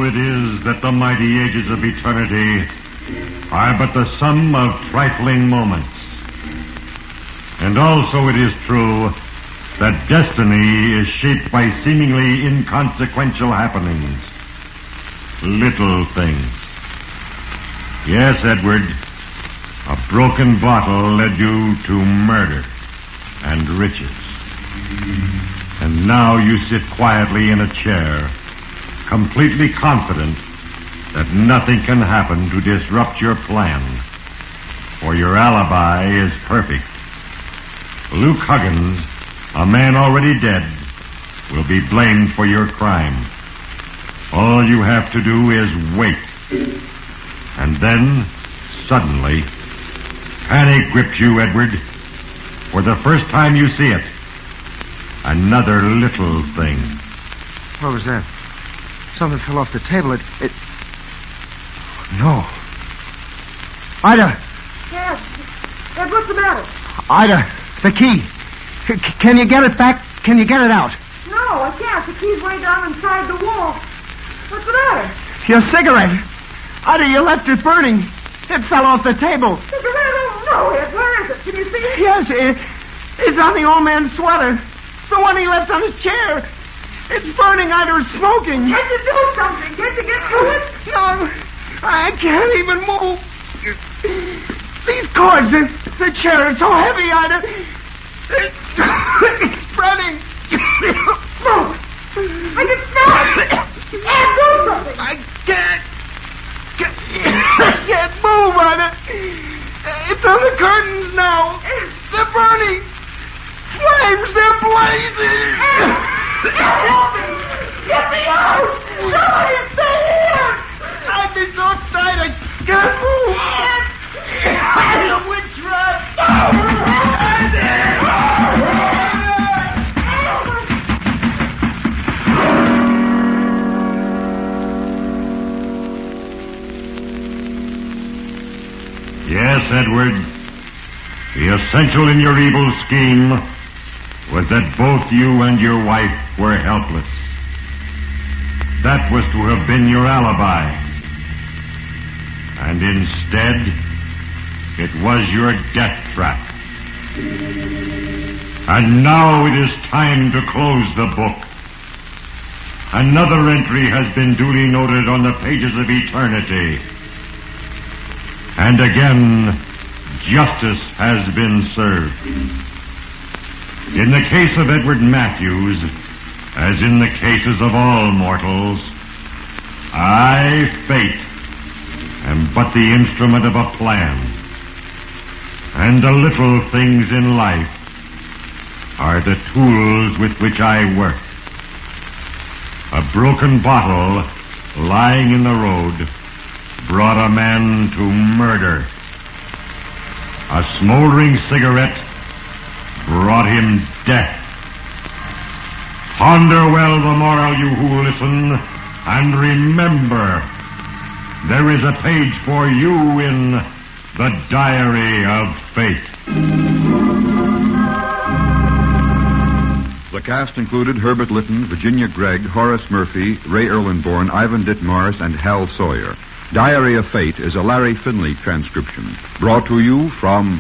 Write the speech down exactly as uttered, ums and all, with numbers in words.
it is that the mighty ages of eternity are but the sum of trifling moments. And also it is true that destiny is shaped by seemingly inconsequential happenings. Little things. Yes, Edward, a broken bottle led you to murder and riches. And now you sit quietly in a chair, completely confident that nothing can happen to disrupt your plan, for your alibi is perfect. Luke Huggins, a man already dead, will be blamed for your crime. All you have to do is wait. And then, suddenly, panic grips you, Edward. For the first time you see it. Another little thing. What was that? Something fell off the table. It... it... No. Ida! Yes. Ed, what's the matter? Ida, the key. C- can you get it back? Can you get it out? No, I can't. The key's way down inside the wall. What's the matter? Your cigarette. Ida, you left it burning. It fell off the table. Cigarette? Oh, no, Ed. Where is it? Can you see it? Yes, it, it's on the old man's sweater. The one he left on his chair. It's burning. Ida is smoking. Can't you do something? Can't you get through it? No, I can't even move. These cords, the, the chair is so heavy, Ida. It, it's burning. Smoke. I can smell it. Ed, do something. I can't. I can't move, Ida. It's on the curtains now. They're burning. Flames, they're blazing. Help me. Get me out. Somebody stay here. I've been so tight I can't move. I'm a witch rod. Yes, Edward. The essential in your evil scheme was that both you and your wife were helpless. That was to have been your alibi. And instead, it was your death trap. And now it is time to close the book. Another entry has been duly noted on the pages of eternity. And again, justice has been served. In the case of Edward Matthews, as in the cases of all mortals, I, fate, am but the instrument of a plan. And the little things in life are the tools with which I work. A broken bottle lying in the road brought a man to murder. A smoldering cigarette brought him death. Ponder well the moral, you who listen, and remember, there is a page for you in the Diary of Fate. The cast included Herbert Lytton, Virginia Gregg, Horace Murphy, Ray Erlenborn, Ivan Ditmars, and Hal Sawyer. Diary of Fate is a Larry Finley transcription, brought to you from